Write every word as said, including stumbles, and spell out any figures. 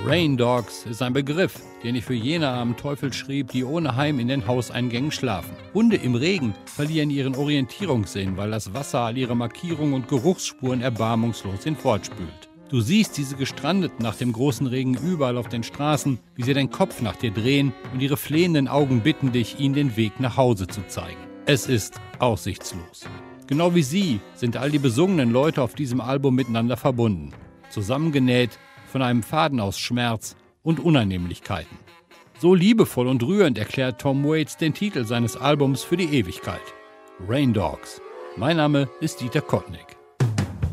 Rain Dogs ist ein Begriff, den ich für jene am Teufel schrieb, die ohne Heim in den Hauseingängen schlafen. Hunde im Regen verlieren ihren Orientierungssinn, weil das Wasser all ihre Markierungen und Geruchsspuren erbarmungslos hinfortspült. Du siehst diese Gestrandeten nach dem großen Regen überall auf den Straßen, wie sie den Kopf nach dir drehen und ihre flehenden Augen bitten dich, ihnen den Weg nach Hause zu zeigen. Es ist aussichtslos. Genau wie sie sind all die besungenen Leute auf diesem Album miteinander verbunden, zusammengenäht von einem Faden aus Schmerz und Unannehmlichkeiten. So liebevoll und rührend erklärt Tom Waits den Titel seines Albums für die Ewigkeit. Rain Dogs. Mein Name ist Dieter Kottnick.